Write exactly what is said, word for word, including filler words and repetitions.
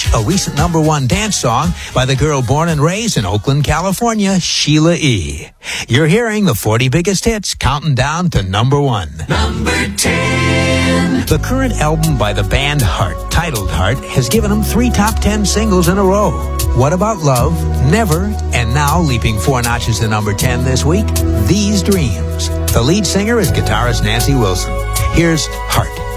a recent number one dance song by the girl born and raised in Oakland, California, Sheila E. You're hearing the forty biggest hits counting down to number one. Number ten. The current album by the band Heart, titled Heart, has given them three top ten singles in a row. What About Love, Never, and now leaping four notches to number ten this week, These Dreams. The lead singer is guitarist Nancy Wilson. Here's Heart.